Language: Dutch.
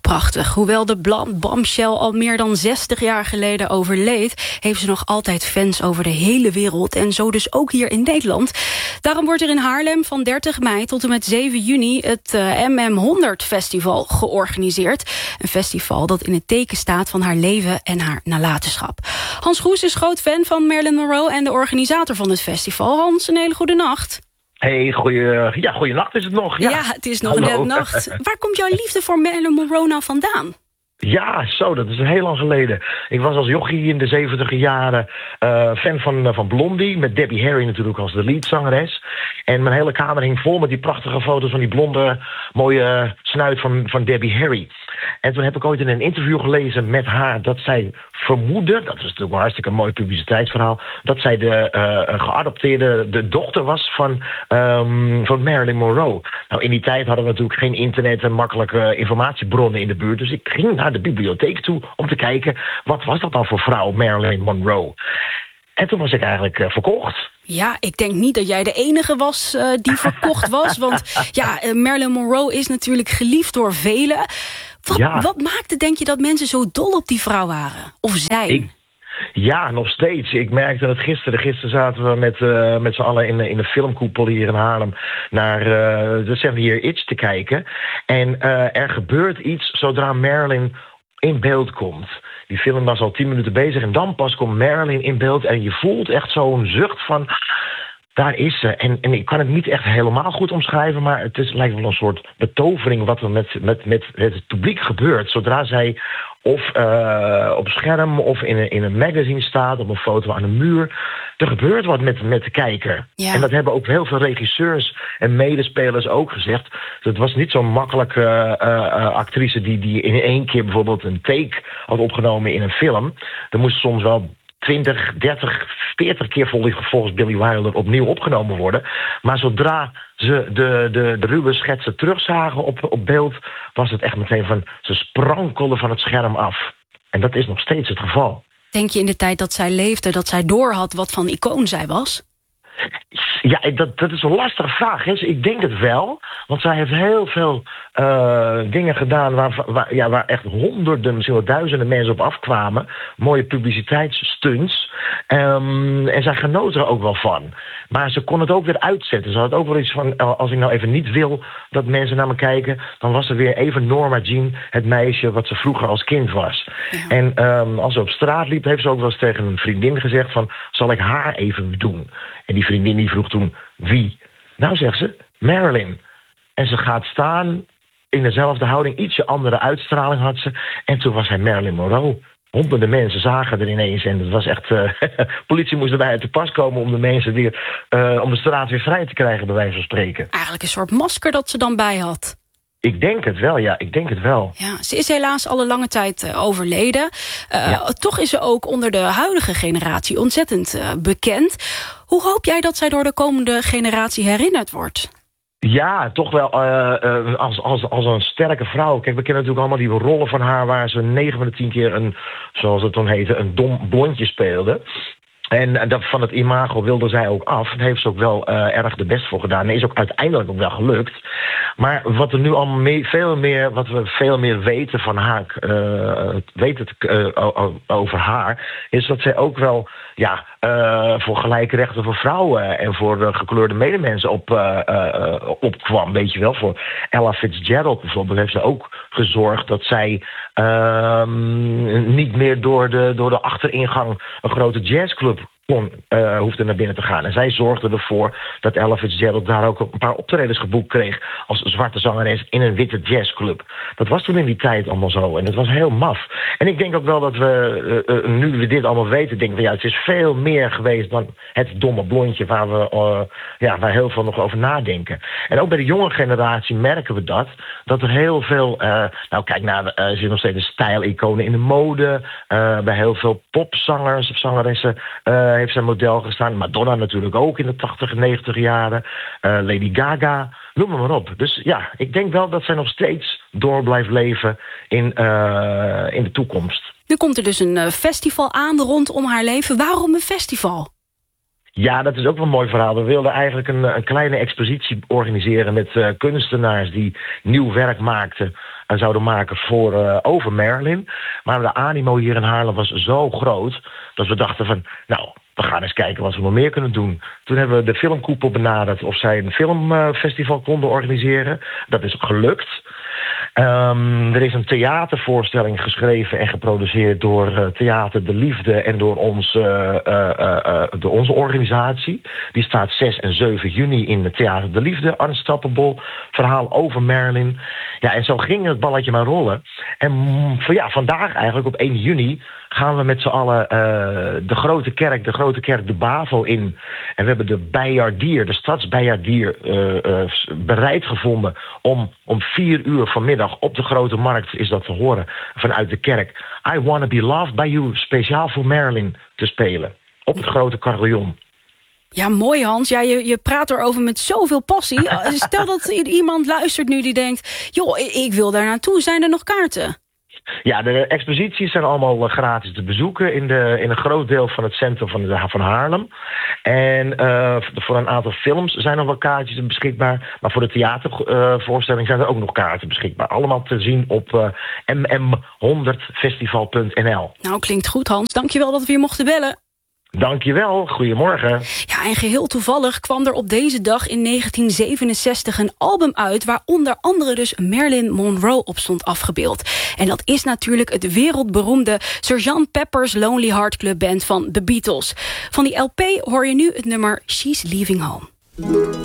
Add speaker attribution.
Speaker 1: prachtig. Hoewel de bombshell al meer dan 60 jaar geleden overleed, heeft ze nog altijd fans over de hele wereld. En zo dus ook hier in Nederland. Daarom wordt er in Haarlem van 30 mei tot en met 7 juni... het MM100 Festival georganiseerd. Een festival dat in het teken staat van haar leven en haar nalatenschap. Hans Goes is groot fan van Marilyn Monroe en de organisator van het festival. Hans, een hele goede nacht.
Speaker 2: Hey, goeienacht is het nog.
Speaker 1: Ja, het is nog net nacht. Waar komt jouw liefde voor Marilyn Monroe nou vandaan?
Speaker 2: Ja, dat is heel lang geleden. Ik was als jochie in de 70 jaren fan van Blondie, met Debbie Harry natuurlijk als de leadzangeres. En mijn hele kamer hing vol met die prachtige foto's van die blonde, mooie snuit van Debbie Harry. En toen heb ik ooit in een interview gelezen met haar dat zij vermoedde, dat is natuurlijk een hartstikke mooi publiciteitsverhaal, dat zij de geadopteerde dochter was van Marilyn Monroe. Nou, in die tijd hadden we natuurlijk geen internet en makkelijke informatiebronnen in de buurt. Dus ik ging naar de bibliotheek toe om te kijken, wat was dat dan voor vrouw, Marilyn Monroe? En toen was ik eigenlijk verkocht.
Speaker 1: Ja, ik denk niet dat jij de enige was die verkocht was. Want Marilyn Monroe is natuurlijk geliefd door velen. Wat maakte, denk je, dat mensen zo dol op die vrouw waren? Of zijn?
Speaker 2: Ja, nog steeds. Ik merkte het gisteren. Gisteren zaten we met z'n allen in de filmkoepel hier in Haarlem naar de 7 Year Itch te kijken. En er gebeurt iets zodra Marilyn in beeld komt. Die film was al 10 minuten bezig en dan pas komt Marilyn in beeld. En je voelt echt zo'n zucht van, daar is ze. En ik kan het niet echt helemaal goed omschrijven, maar het lijkt wel een soort betovering wat er met het publiek gebeurt. Zodra zij of op scherm of in een magazine staat, op een foto aan een muur. Er gebeurt wat met de kijker. Ja. En dat hebben ook heel veel regisseurs en medespelers ook gezegd. Het was niet zo'n makkelijke actrice die in 1 keer bijvoorbeeld een take had opgenomen in een film. Er moest soms wel 20, 30, 40 keer volgens Billy Wilder opnieuw opgenomen worden. Maar zodra ze de ruwe schetsen terugzagen op beeld, was het echt meteen van, ze sprankelden van het scherm af. En dat is nog steeds het geval.
Speaker 1: Denk je in de tijd dat zij leefde, dat zij doorhad wat van icoon zij was?
Speaker 2: Ja, dat is een lastige vraag. Hè. Ik denk het wel, want zij heeft heel veel dingen gedaan waar echt honderden, misschien wel duizenden mensen op afkwamen. Mooie publiciteitsstunts. En zij genoot er ook wel van. Maar ze kon het ook weer uitzetten. Ze had ook wel iets van, als ik nou even niet wil dat mensen naar me kijken, dan was er weer even Norma Jean, het meisje wat ze vroeger als kind was. Ja. En als ze op straat liep, heeft ze ook wel eens tegen een vriendin gezegd van, zal ik haar even doen? En die vriendin die vroeg toen, wie? Nou, zegt ze, Marilyn. En ze gaat staan in dezelfde houding, ietsje andere uitstraling had ze. En toen was hij Marilyn Monroe. Honderden mensen zagen er ineens en het was echt, politie moest erbij uit de pas komen om de mensen weer, om de straat weer vrij te krijgen, bij wijze van spreken.
Speaker 1: Eigenlijk een soort masker dat ze dan bij had.
Speaker 2: Ik denk het wel, ja. Ik denk het wel.
Speaker 1: Ja, ze is helaas al een lange tijd overleden. Toch is ze ook onder de huidige generatie ontzettend bekend. Hoe hoop jij dat zij door de komende generatie herinnerd wordt?
Speaker 2: Ja, toch wel als een sterke vrouw. Kijk, we kennen natuurlijk allemaal die rollen van haar waar ze 9 van de 10 keer een, zoals het dan heette, een dom blondje speelde. En dat van het imago wilde zij ook af. Daar heeft ze ook wel erg de best voor gedaan. En is ook uiteindelijk ook wel gelukt. Maar wat er nu al wat we veel meer weten van haar, over haar, is dat zij ook wel voor gelijke rechten voor vrouwen en voor gekleurde medemensen opkwam. Weet je wel, voor Ella Fitzgerald bijvoorbeeld heeft ze ook gezorgd dat zij niet meer door de achteringang een grote jazzclub hoefde naar binnen te gaan. En zij zorgde ervoor dat Ella Fitzgerald daar ook een paar optredens geboekt kreeg als zwarte zangeres in een witte jazzclub. Dat was toen in die tijd allemaal zo. En dat was heel maf. En ik denk ook wel dat we, nu we dit allemaal weten, denken we, het is veel meer geweest dan het domme blondje waar heel veel nog over nadenken. En ook bij de jonge generatie merken we dat er heel veel, er zit nog steeds een stijliconen in de mode. Bij heel veel popzangers of zangeressen heeft zij model gestaan. Madonna natuurlijk ook in de 80 en 90 jaren. Lady Gaga, noem maar op. Dus ja, ik denk wel dat zij nog steeds door blijft leven in de toekomst.
Speaker 1: Nu komt er dus een festival aan rondom haar leven. Waarom een festival?
Speaker 2: Ja, dat is ook wel een mooi verhaal. We wilden eigenlijk een kleine expositie organiseren met kunstenaars die nieuw werk maakten zouden maken over Marilyn. Maar de animo hier in Haarlem was zo groot dat we dachten van, nou, we gaan eens kijken wat we nog meer kunnen doen. Toen hebben we de filmkoepel benaderd of zij een filmfestival konden organiseren. Dat is gelukt. Er is een theatervoorstelling geschreven en geproduceerd door Theater de Liefde en door onze organisatie. Die staat 6 en 7 juni in het Theater de Liefde. Unstoppable, verhaal over Marilyn. Ja, en zo ging het balletje maar rollen. En vandaag eigenlijk op 1 juni gaan we met z'n allen de grote kerk de Bavo in. En we hebben de bijaardier, de stadsbijaardier, bereid gevonden om 4 uur vanmiddag op de Grote Markt is dat te horen vanuit de kerk. I Wanna Be Loved by You, speciaal voor Marilyn te spelen. Op het grote carillon.
Speaker 1: Ja, mooi Hans. Ja, je praat erover met zoveel passie. Stel dat iemand luistert nu die denkt, joh, ik wil daar naartoe. Zijn er nog kaarten?
Speaker 2: Ja, de exposities zijn allemaal gratis te bezoeken in een groot deel van het centrum van Haarlem. En voor een aantal films zijn er wel kaartjes beschikbaar. Maar voor de theatervoorstelling zijn er ook nog kaarten beschikbaar. Allemaal te zien op mm100festival.nl.
Speaker 1: Nou, klinkt goed Hans. Dankjewel dat we hier mochten bellen.
Speaker 2: Dankjewel, goedemorgen.
Speaker 1: Ja, en geheel toevallig kwam er op deze dag in 1967 een album uit waar onder andere dus Marilyn Monroe op stond afgebeeld. En dat is natuurlijk het wereldberoemde Sgt. Pepper's Lonely Heart Club Band van The Beatles. Van die LP hoor je nu het nummer She's Leaving Home.